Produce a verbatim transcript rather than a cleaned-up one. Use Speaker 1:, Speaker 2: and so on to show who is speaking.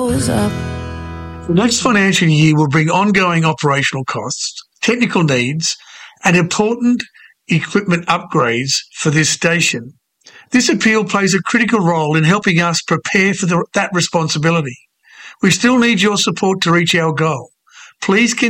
Speaker 1: The next financial year will bring ongoing operational costs, technical needs, and important equipment upgrades for this station. This appeal plays a critical role in helping us prepare for the, that responsibility. We still need your support to reach our goal. Please continue